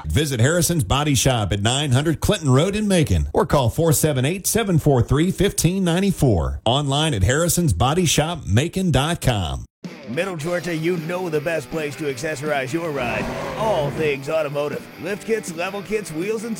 Visit Harrison's Body Shop at 900 Clinton Road in Macon or call 478-743-1594. Online at harrisonsbodyshopmacon.com. Middle Georgia, you know the best place to accessorize your ride. All things automotive. Lift kits, level kits, wheels, and